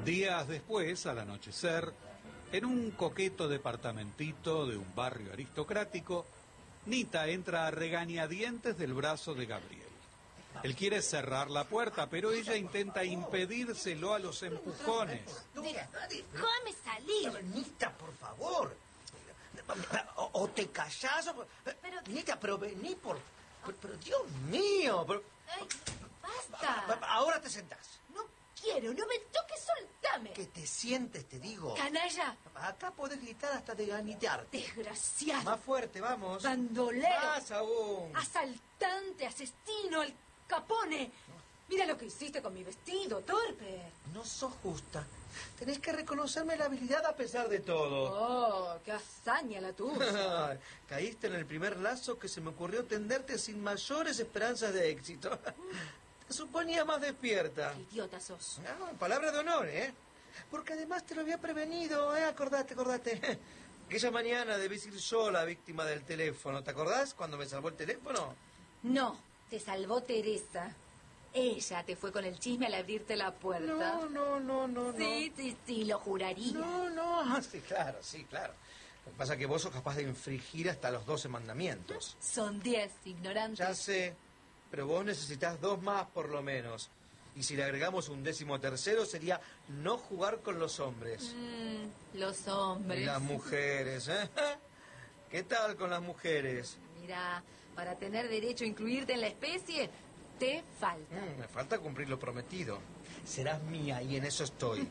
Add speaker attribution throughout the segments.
Speaker 1: Días después, al anochecer, en un coqueto departamentito de un barrio aristocrático, Nita entra a regañadientes del brazo de Gabriel. Él quiere cerrar la puerta, pero ella intenta impedírselo a los empujones.
Speaker 2: Déjame salir.
Speaker 3: Nita, por favor. O te callás o...
Speaker 2: Pero...
Speaker 3: Nita, pero vení Pero Dios mío.
Speaker 2: Ay, basta.
Speaker 3: Ahora te sentás.
Speaker 2: No quiero, no me toques, soltame.
Speaker 3: Que te sientes, te digo.
Speaker 2: Canalla.
Speaker 3: Acá podés gritar hasta de ganitearte.
Speaker 2: Desgraciado.
Speaker 3: Más fuerte, vamos.
Speaker 2: Bandolero.
Speaker 3: Más aún.
Speaker 2: Asaltante, asesino, el Capone. Mira lo que hiciste con mi vestido, torpe.
Speaker 3: No sos justa. Tenés que reconocerme la habilidad a pesar de todo.
Speaker 2: Oh, qué hazaña la tuya.
Speaker 3: Caíste en el primer lazo que se me ocurrió tenderte sin mayores esperanzas de éxito. Te suponía más despierta.
Speaker 2: Qué idiota sos.
Speaker 3: No, palabra de honor, ¿eh? Porque además te lo había prevenido, ¿eh? Acordate. Aquella mañana debís ir sola, víctima del teléfono. ¿Te acordás cuando me salvó el teléfono?
Speaker 2: No, te salvó Teresa. Ella te fue con el chisme al abrirte la puerta.
Speaker 3: No.
Speaker 2: Sí, lo juraría.
Speaker 3: No. Sí, claro. Lo que pasa es que vos sos capaz de infringir hasta los 12 mandamientos.
Speaker 2: Son 10, ignorantes.
Speaker 3: Ya sé, pero vos necesitás 2 más por lo menos. Y si le agregamos un 13º sería no jugar con los hombres.
Speaker 2: Los hombres.
Speaker 3: Y las mujeres, ¿eh? ¿Qué tal con las mujeres?
Speaker 2: Mira, para tener derecho a incluirte en la especie, te falta.
Speaker 3: Me falta cumplir lo prometido. Serás mía y en eso estoy.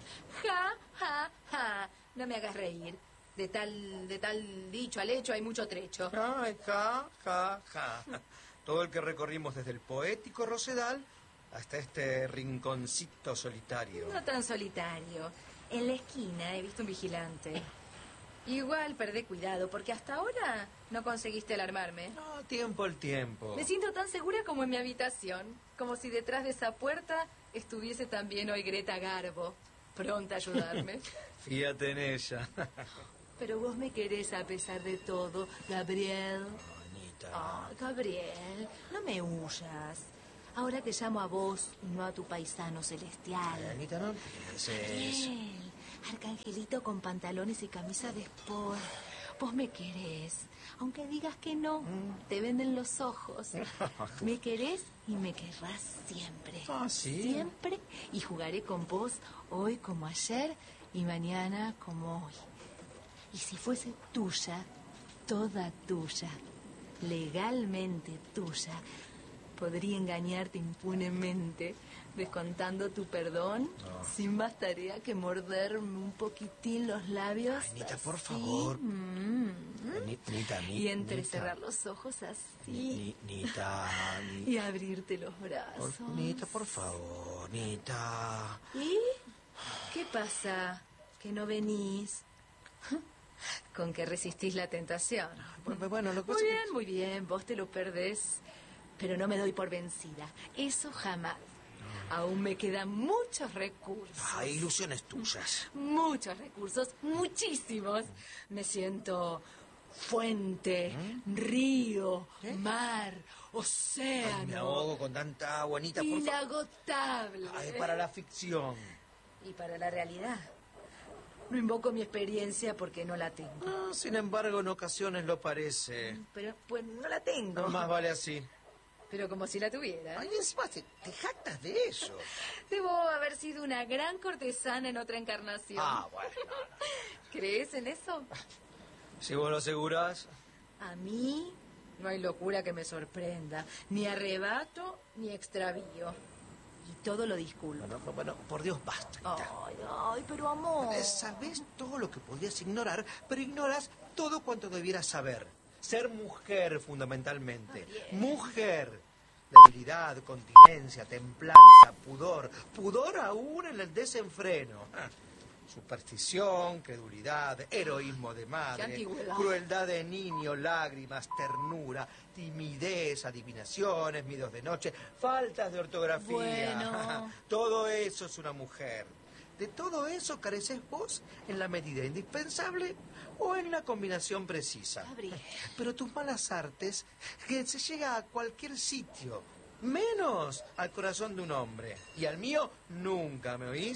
Speaker 2: Ja. No me hagas reír. De tal dicho al hecho hay mucho trecho.
Speaker 3: Ay, ja. Todo el que recorrimos desde el poético Rosedal hasta este rinconcito solitario.
Speaker 2: No tan solitario. En la esquina he visto un vigilante. Igual perdé cuidado, porque hasta ahora no conseguiste alarmarme.
Speaker 3: No, tiempo al tiempo.
Speaker 2: Me siento tan segura como en mi habitación. Como si detrás de esa puerta estuviese también hoy Greta Garbo, pronta a ayudarme.
Speaker 3: Fíjate en ella.
Speaker 2: Pero vos me querés a pesar de todo, Gabriel.
Speaker 3: Anita.
Speaker 2: Gabriel, no me huyas. Ahora te llamo a vos y no a tu paisano celestial.
Speaker 3: Anita, no pienses.
Speaker 2: Gabriel, arcangelito con pantalones y camisa de sport. Vos me querés. Aunque digas que no, te venden los ojos. Me querés y me querrás siempre.
Speaker 3: Ah, ¿sí?
Speaker 2: Siempre. Y jugaré con vos hoy como ayer y mañana como hoy. Y si fuese tuya, toda tuya, legalmente tuya, podría engañarte impunemente, descontando tu perdón, sin más tarea que morderme un poquitín los labios.
Speaker 3: Ay, Nita, por
Speaker 2: así.
Speaker 3: favor. Nita.
Speaker 2: Y entrecerrar los ojos así.
Speaker 3: Nita.
Speaker 2: Y abrirte los brazos.
Speaker 3: Nita, por favor, Nita.
Speaker 2: ¿Y qué pasa? ¿Que no venís? ¿Con que resistís la tentación?
Speaker 3: Bueno, lo que
Speaker 2: Muy
Speaker 3: pasa
Speaker 2: bien, muy bien, vos te lo perdés. Pero no me doy por vencida. Eso jamás. Aún me quedan muchos recursos.
Speaker 3: Ilusiones tuyas.
Speaker 2: Muchos recursos, muchísimos. Me siento fuente, río, mar, océano.
Speaker 3: Me ahogo con tanta agua, Anita, por favor.
Speaker 2: Inagotable.
Speaker 3: Para la ficción.
Speaker 2: Y para la realidad. No invoco mi experiencia porque no la tengo.
Speaker 3: Sin embargo, en ocasiones lo parece.
Speaker 2: Pero pues no la tengo.
Speaker 3: Más vale así.
Speaker 2: Pero como si la tuviera.
Speaker 3: Ay, encima te jactas de eso.
Speaker 2: Debo haber sido una gran cortesana en otra encarnación.
Speaker 3: Bueno.
Speaker 2: ¿Crees en eso?
Speaker 3: Si vos lo asegurás.
Speaker 2: A mí no hay locura que me sorprenda. Ni arrebato, ni extravío. Y todo lo disculpo.
Speaker 3: Bueno, por Dios, basta, Anita.
Speaker 2: Ay, pero amor.
Speaker 3: Sabés todo lo que podías ignorar, pero ignoras todo cuanto debieras saber. Ser mujer, fundamentalmente. Mujer. Debilidad, continencia, templanza, pudor. Pudor aún en el desenfreno. Superstición, credulidad, heroísmo de madre, crueldad de niño, lágrimas, ternura, timidez, adivinaciones, miedos de noche, faltas de ortografía.
Speaker 2: Bueno.
Speaker 3: Todo eso es una mujer. De todo eso careces vos en la medida indispensable o en la combinación precisa.
Speaker 2: Gabriel.
Speaker 3: Pero tus malas artes, que se llega a cualquier sitio, menos al corazón de un hombre. Y al mío nunca, ¿me oís?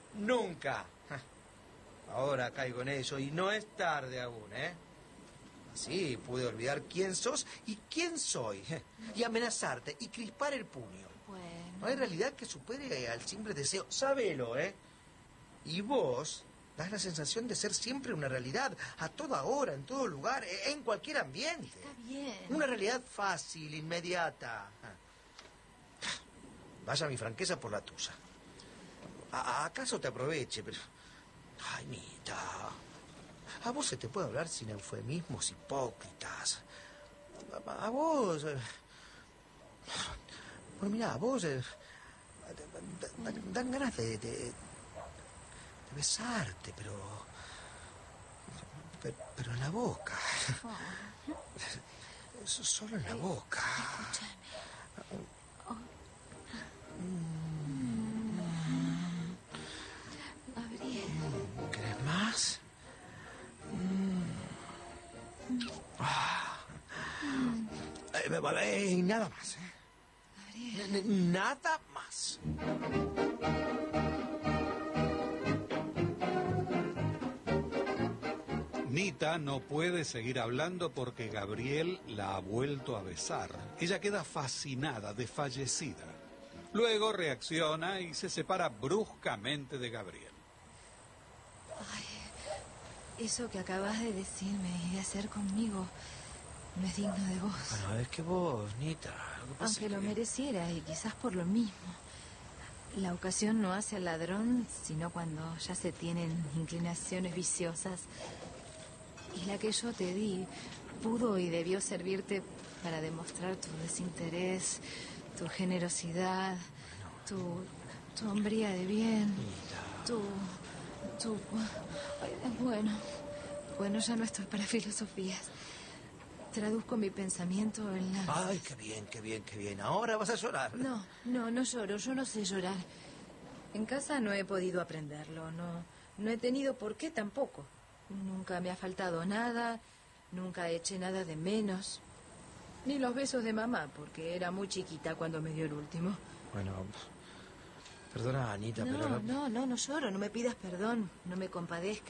Speaker 3: nunca. Ahora caigo en eso y no es tarde aún, ¿eh? Así pude olvidar quién sos y quién soy. Y amenazarte y crispar el puño.
Speaker 2: Bueno.
Speaker 3: No hay realidad que supere al simple deseo. Sábelo, ¿eh? Y vos das la sensación de ser siempre una realidad, a toda hora, en todo lugar, en cualquier ambiente.
Speaker 2: Está bien.
Speaker 3: Una realidad fácil, inmediata. Vaya mi franqueza por la tuya. ¿Acaso te aproveche? Pero... Ay, Nita, a vos se te puede hablar sin eufemismos hipócritas. A vos... Bueno, mira, a vos... dan ganas de besarte, pero en la boca. Solo en la boca.
Speaker 2: Escúchame. Gabriel.
Speaker 3: ¿Querés más? Nada más, ¿eh?
Speaker 2: Gabriel.
Speaker 3: Nada más.
Speaker 1: Nita no puede seguir hablando porque Gabriel la ha vuelto a besar. Ella queda fascinada, desfallecida. Luego reacciona y se separa bruscamente de Gabriel.
Speaker 2: Ay, eso que acabas de decirme y de hacer conmigo no es digno de vos.
Speaker 3: Bueno, es que vos, Nita...
Speaker 2: Aunque lo mereciera y quizás por lo mismo. La ocasión no hace al ladrón, sino cuando ya se tienen inclinaciones viciosas. Y la que yo te di pudo y debió servirte para demostrar tu desinterés, tu generosidad, tu hombría de bien, tu... Ay, bueno, ya no estoy para filosofías. Traduzco mi pensamiento en la...
Speaker 3: Ay, qué bien. Ahora vas a llorar.
Speaker 2: No lloro, yo no sé llorar. En casa no he podido aprenderlo, no he tenido por qué tampoco. Nunca me ha faltado nada, nunca eché nada de menos. Ni los besos de mamá, porque era muy chiquita cuando me dio el último.
Speaker 3: Bueno, perdona, Anita, pero...
Speaker 2: No lloro, no me pidas perdón, no me compadezcas.